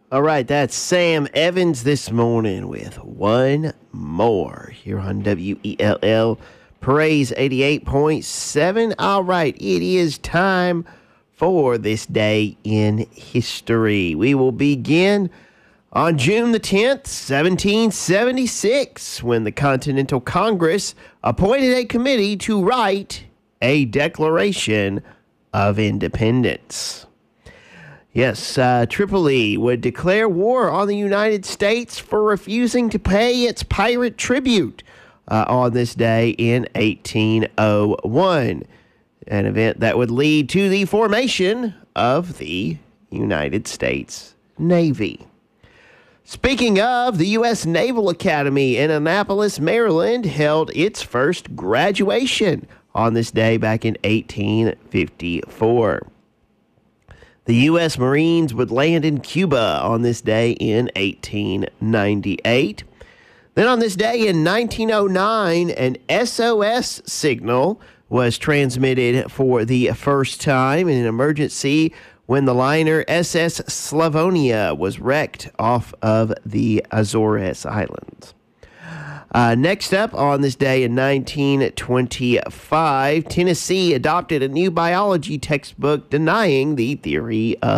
All right, that's Sam Evans this morning with one more here on WELL Praise 88.7. All right, it is time for this day in history. We will begin on June the 10th, 1776, when the Continental Congress appointed a committee to write a Declaration of Independence. Yes, Tripoli would declare war on the United States for refusing to pay its pirate tribute on this day in 1801, an event that would lead to the formation of the United States Navy. Speaking of, the U.S. Naval Academy in Annapolis, Maryland, held its first graduation on this day back in 1854. The U.S. Marines would land in Cuba on this day in 1898. Then on this day in 1909, an SOS signal was transmitted for the first time in an emergency when the liner SS Slavonia was wrecked off of the Azores Islands. Next up, on this day in 1925, Tennessee adopted a new biology textbook denying the theory of